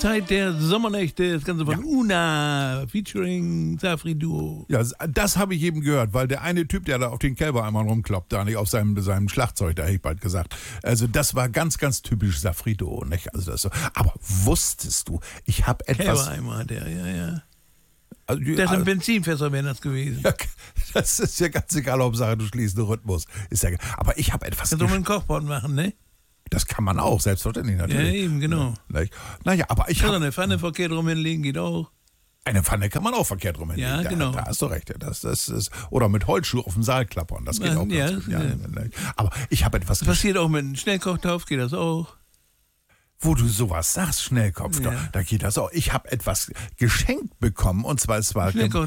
Zeit der Sommernächte, das Ganze von Una, featuring Safri Duo. Ja, das habe ich eben gehört, weil der eine Typ, der da auf den Kälber einmal rumkloppt, da nicht auf seinem Schlagzeug, da hätte ich bald gesagt. Also das war ganz, ganz typisch Safri Duo, nicht? Also das so. Aber wusstest du, ich habe etwas... Kälber einmal, ja. Also, Das ist ein Benzinfässer wäre das gewesen. Ja, das ist ja ganz egal, Hauptsache du schließt den Rhythmus. Ist ja, aber ich habe etwas... Kannst du mit dem Kochbord machen, ne? Das kann man auch, selbstverständlich natürlich. Ja, eben, genau. Naja, aber ich habe... eine Pfanne verkehrt rum hinlegen geht auch. Eine Pfanne kann man auch verkehrt rum hinlegen. Ja, genau. Da hast du recht. Das ist, oder mit Holzschuh auf dem Saal klappern, das geht auch ganz gut. Ja. Aber ich habe etwas... Das passiert auch mit einem Schnellkochtopf, geht das auch. Wo du sowas sagst, Schnellkopf, da geht das auch. Ich habe etwas geschenkt bekommen, und zwar es war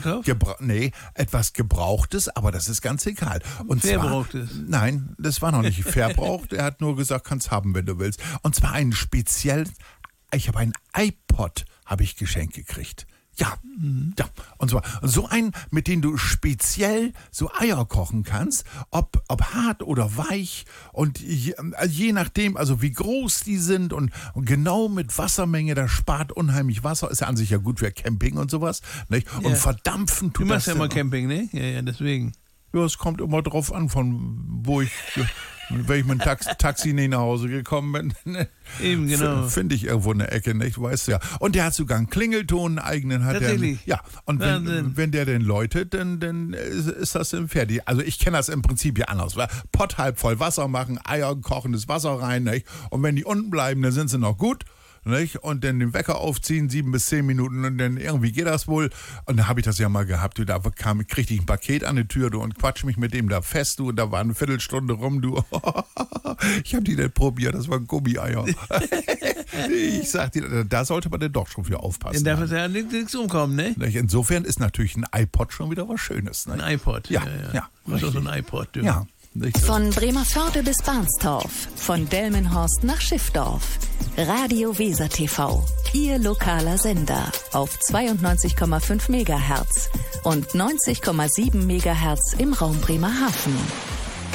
etwas Gebrauchtes, aber das ist ganz egal. Und Verbrauchtes? Nein, das war noch nicht verbraucht. Er hat nur gesagt, kannst haben, wenn du willst. Und zwar einen speziellen, ich habe einen iPod, habe ich geschenkt gekriegt. Ja. Und zwar so einen, mit dem du speziell so Eier kochen kannst, ob hart oder weich, und je nachdem, also wie groß die sind und genau mit Wassermenge, das spart unheimlich Wasser, ist ja an sich ja gut für Camping und sowas, nicht? Und verdampfen tut das. Du machst ja immer Camping, ne? Ja, deswegen. Ja, es kommt immer drauf an, von wo ich... Wenn ich mit dem Taxi nicht nach Hause gekommen bin, eben genau. Finde ich irgendwo eine Ecke, nicht? Weißt du ja. Und der hat sogar einen Klingelton, einen eigenen hat er. Tatsächlich? Ja. Und wenn der den läutet, dann ist das dann fertig. Also ich kenne das im Prinzip ja anders. Pott halb voll Wasser machen, Eier, kochendes Wasser rein, nicht? Und wenn die unten bleiben, dann sind sie noch gut. Nicht? Und dann den Wecker aufziehen, 7 bis 10 Minuten, und dann irgendwie geht das wohl. Und dann habe ich das ja mal gehabt, da kriegte ich ein Paket an die Tür, und quatsch mich mit dem da fest, und da war eine Viertelstunde rum, ich habe die nicht probiert, das waren Gummieier. Ich sag dir, da sollte man dann doch schon für aufpassen. Dann darf es ja nichts umkommen, ne? Insofern ist natürlich ein iPod schon wieder was Schönes. Ne? Ein iPod, ja. Was ist so ein iPod, du? Ja. Von Bremervörde bis Barnstorf, von Delmenhorst nach Schiffdorf. Radio Weser TV, Ihr lokaler Sender auf 92,5 MHz und 90,7 MHz im Raum Bremerhaven.